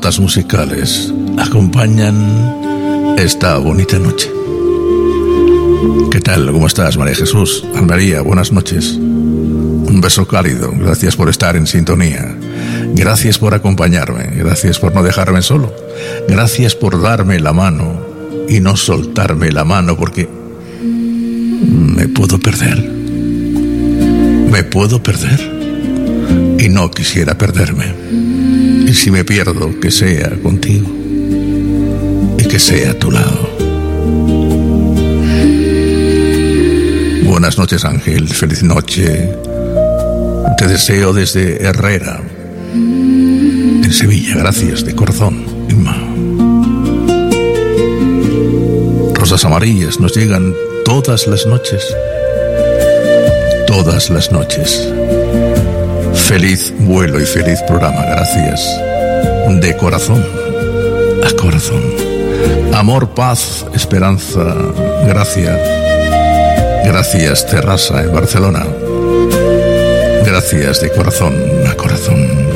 notas musicales acompañan esta bonita noche. ¿Qué tal? ¿Cómo estás, María Jesús? María, buenas noches. Un beso cálido. Gracias por estar en sintonía. Gracias por acompañarme. Gracias por no dejarme solo. Gracias por darme la mano y no soltarme la mano, porque me puedo perder. Me puedo perder. Y no quisiera perderme. Y si me pierdo, que sea contigo y que sea a tu lado. Buenas noches, Ángel. Feliz noche. Te deseo desde Herrera, en Sevilla. Gracias de corazón, Inma. Rosas amarillas nos llegan todas las noches. Todas las noches. Feliz vuelo y feliz programa. Gracias de corazón a corazón. Amor, paz, esperanza. Gracias. Gracias, Terrassa, en Barcelona. Gracias de corazón a corazón.